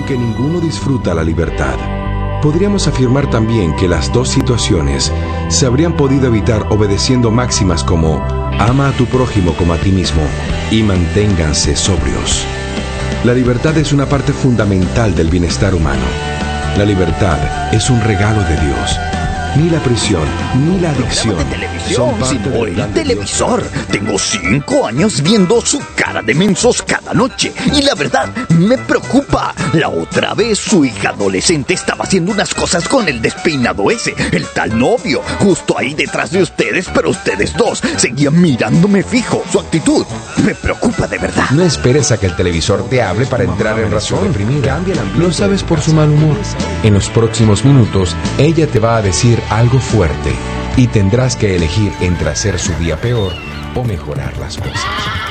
que ninguno disfruta la libertad. Podríamos afirmar también que las dos situaciones se habrían podido evitar obedeciendo máximas como ama a tu prójimo como a ti mismo y manténganse sobrios. La libertad es una parte fundamental del bienestar humano. La libertad es un regalo de Dios. Ni la prisión, ni la adicción son parte del plan de televisor. Tengo 5 años viendo su cara de mensos cada noche. Y la verdad, me preocupa. La otra vez su hija adolescente estaba haciendo unas cosas con el despeinado ese, el tal novio, justo ahí detrás de ustedes, pero ustedes dos seguían mirándome fijo. Su actitud me preocupa de verdad. No esperes a que el televisor te hable para entrar en razón. Lo sabes por su mal humor. En los próximos minutos, ella te va a decir algo fuerte y tendrás que elegir entre hacer su día peor o mejorar las cosas.